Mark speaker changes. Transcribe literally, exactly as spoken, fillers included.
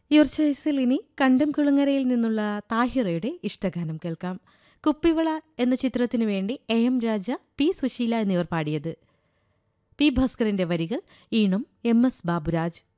Speaker 1: Your ചോയ്സിൽ ഇനി കണ്ടം കുളങ്ങരയിൽ നിന്നുള്ള താഹിറയുടെ ഇഷ്ടഗാനം കേൾക്കാം. കുപ്പിവള എന്ന ചിത്രത്തിനു വേണ്ടി A M Raja, P Susheela എന്നിവർ പാടിയത്. പി ഭാസ്കരന്റെ വരികൾ, ഈണം എം എസ് ബാബുരാജ്.